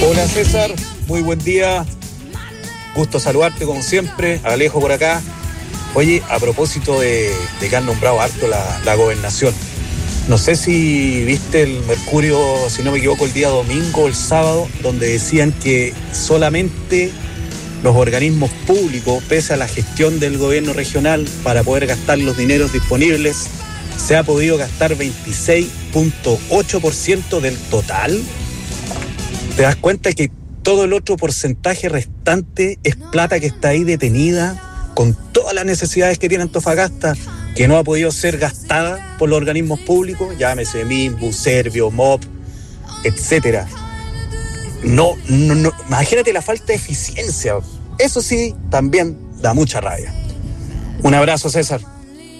Hola César, muy buen día. Gusto saludarte como siempre. Alejo por acá. Oye, a propósito de que han nombrado harto la gobernación. No sé si viste el Mercurio, si no me equivoco, el día domingo o el sábado, donde decían que solamente los organismos públicos, pese a la gestión del gobierno regional para poder gastar los dineros disponibles, se ha podido gastar 26.8% del total. ¿Te das cuenta que todo el otro porcentaje restante es plata que está ahí detenida con todas las necesidades que tiene Antofagasta, que no ha podido ser gastada por los organismos públicos, llámese Minbu, Servio, MOP, etcétera? No, imagínate la falta de eficiencia. Eso sí, también da mucha rabia. Un abrazo, César.